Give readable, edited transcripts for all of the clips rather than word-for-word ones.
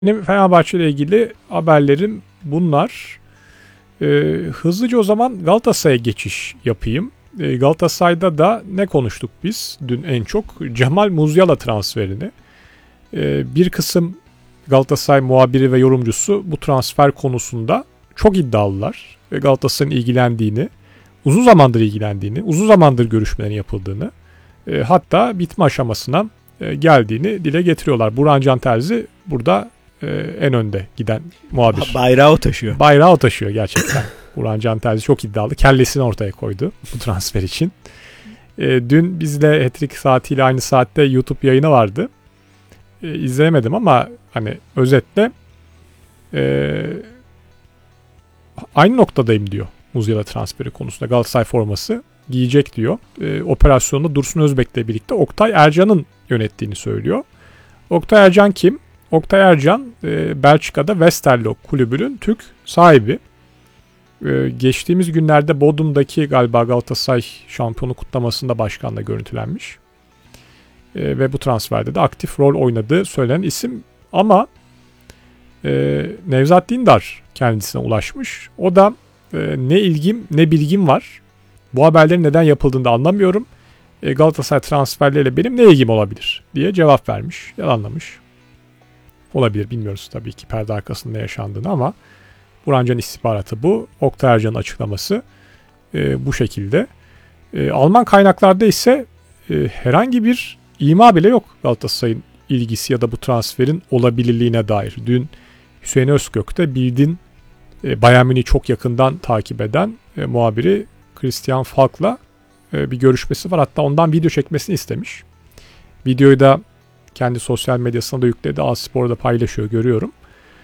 Benim Fenerbahçe ile ilgili haberlerim bunlar. Hızlıca o zaman Galatasaray'a geçiş yapayım. Galatasaray'da da ne konuştuk biz dün en çok? Cemal Musiala transferini. Bir kısım Galatasaray muhabiri ve yorumcusu bu transfer konusunda çok iddialılar. Galatasaray'ın ilgilendiğini, uzun zamandır ilgilendiğini, uzun zamandır görüşmelerin yapıldığını, hatta bitme aşamasına geldiğini dile getiriyorlar. Burhan Can Terzi burada en önde giden muhabir. Bayrağı taşıyor. Bayrağı taşıyor gerçekten. Burhan Can Terzi çok iddialı. Kellesini ortaya koydu bu transfer için. Dün bizle Hat-Trick saatiyle aynı saatte YouTube yayını vardı. İzleyemedim ama hani özetle aynı noktadayım diyor Musiala transferi konusunda. Galatasaray forması giyecek diyor. Operasyonda Dursun Özbek'le birlikte Oktay Ercan'ın yönettiğini söylüyor. Oktay Ercan kim? Oktay Ercan Belçika'da Westerlo kulübünün Türk sahibi. Geçtiğimiz günlerde Bodrum'daki galiba Galatasaray şampiyonu kutlamasında başkanla görüntülenmiş. Ve bu transferde de aktif rol oynadığı söylenen isim. Ama Nevzat Dindar kendisine ulaşmış. O da ne ilgim ne bilgim var. Bu haberlerin neden yapıldığını da anlamıyorum. Galatasaray transferleriyle benim ne ilgim olabilir diye cevap vermiş. Yalanlamış. Olabilir, bilmiyoruz tabii ki perde arkasında ne yaşandığını ama Burhan Can istihbaratı bu. Oktay Ercan'ın açıklaması bu şekilde. Alman kaynaklarda ise herhangi bir ima bile yok Galatasaray'ın ilgisi ya da bu transferin olabilirliğine dair. Dün Hüseyin Özkök de Bild'in Bayern Münih'i çok yakından takip eden muhabiri Christian Falk'la bir görüşmesi var. Hatta ondan video çekmesini istemiş. Videoyu da kendi sosyal medyasına da yükledi. A-Spor'da paylaşıyor, görüyorum.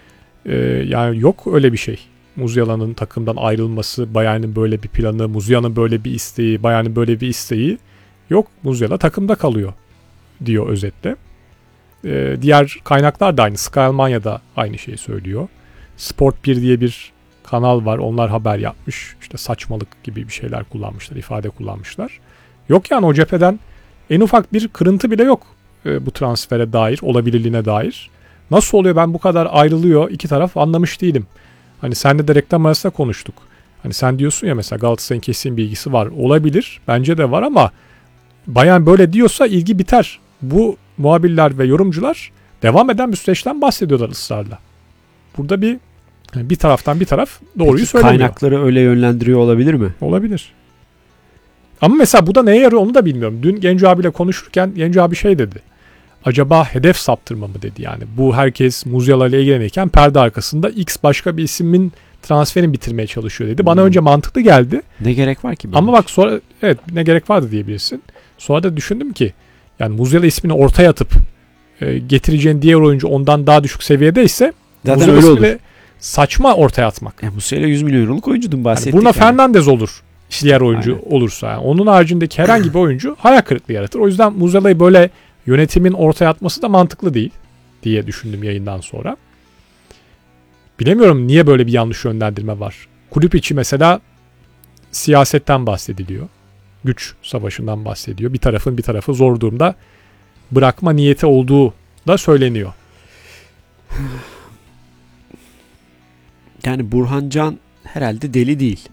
Yani yok öyle bir şey. Musiala'nın takımdan ayrılması, Bayern'in böyle bir planı, Musiala'nın böyle bir isteği, Bayern'in böyle bir isteği yok. Musiala takımda kalıyor diyor özetle. Diğer kaynaklar da aynı. Sky Almanya'da aynı şeyi söylüyor. Sport 1 diye bir kanal var. Onlar haber yapmış. İşte saçmalık gibi bir şeyler kullanmışlar, ifade kullanmışlar. Yok yani o cepheden en ufak bir kırıntı bile yok bu transfere dair, olabilirliğine dair. Nasıl oluyor ben bu kadar ayrılıyor iki taraf anlamış değilim. Hani senle de reklam arasında konuştuk. Hani sen diyorsun ya mesela Galatasaray'ın kesin bilgisi var. Olabilir. Bence de var ama Bayern böyle diyorsa ilgi biter. Bu muhabirler ve yorumcular devam eden bir süreçten bahsediyorlar ısrarla. Burada bir taraftan bir taraf doğruyu söylemiyor. Kaynakları öyle yönlendiriyor olabilir mi? Olabilir. Ama mesela bu da neye yarıyor onu da bilmiyorum. Dün Genco abiyle konuşurken Genco abi şey dedi. Acaba hedef saptırma mı dedi yani. Bu herkes Musiala ile ilgilenirken perde arkasında X başka bir ismin transferini bitirmeye çalışıyor dedi. Bana önce mantıklı geldi. Ne gerek var ki? Ama bak sonra evet ne gerek vardı diyebilirsin. Sonra da düşündüm ki yani Musiala ismini ortaya atıp getireceğin diğer oyuncu ondan daha düşük seviyedeyse zaten öyle olur. Saçma ortaya atmak. Musiala 100 milyon euroluk oyuncudun bahsettik. Yani Bruno Fernandes olur. Diğer oyuncu aynen. Olursa. Yani. Onun haricindeki herhangi bir oyuncu hayal kırıklığı yaratır. O yüzden Musiala'yı böyle yönetimin ortaya atması da mantıklı değil diye düşündüm yayından sonra. Bilemiyorum niye böyle bir yanlış yönlendirme var. Kulüp içi mesela siyasetten bahsediliyor. Güç savaşından bahsediyor. Bir tarafın bir tarafı zor durumda bırakma niyeti olduğu da söyleniyor. Yani Burhan Can herhalde deli değil.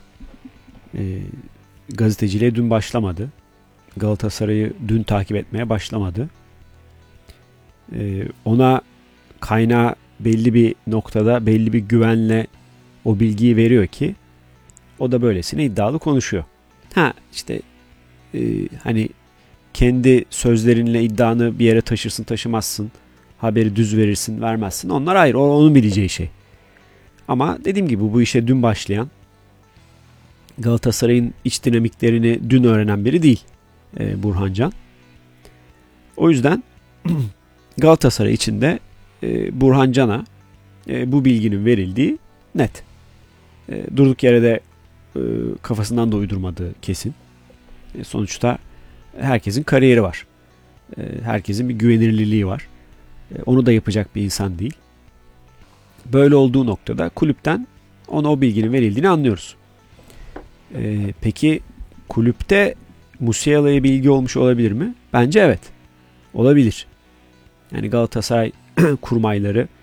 Gazeteciliğe dün başlamadı. Galatasaray'ı dün takip etmeye başlamadı. Ona kaynağı belli bir noktada belli bir güvenle o bilgiyi veriyor ki o da böylesine iddialı konuşuyor. İşte hani kendi sözlerinle iddianı bir yere taşırsın taşımazsın, haberi düz verirsin vermezsin, onlar ayrı, onun bileceği şey. Ama dediğim gibi bu işe dün başlayan, Galatasaray'ın iç dinamiklerini dün öğrenen biri değil Burhan Can. O yüzden Galatasaray içinde Burhan Can'a bu bilginin verildiği net. Durduk yere de kafasından da uydurmadığı kesin. Sonuçta herkesin kariyeri var. Herkesin bir güvenilirliği var. Onu da yapacak bir insan değil. Böyle olduğu noktada kulüpten ona o bilginin verildiğini anlıyoruz. Peki kulüpte Musiala'ya bilgi olmuş olabilir mi? Bence evet. Olabilir. Yani Galatasaray kurmayları